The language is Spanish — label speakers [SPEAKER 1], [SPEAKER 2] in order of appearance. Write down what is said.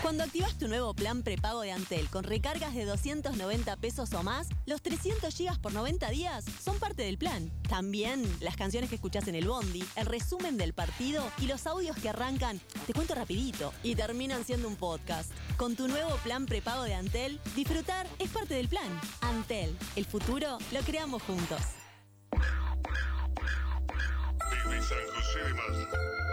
[SPEAKER 1] Cuando activas tu nuevo plan prepago de Antel con recargas de 290 pesos o más, los 300 gigas por 90 días son parte del plan. También las canciones que escuchás en el bondi, el resumen del partido y los audios que arrancan, te cuento rapidito, y terminan siendo un podcast. Con tu nuevo plan prepago de Antel, disfrutar es parte del plan. Antel, el futuro lo creamos juntos.
[SPEAKER 2] Desde San José de Mayo,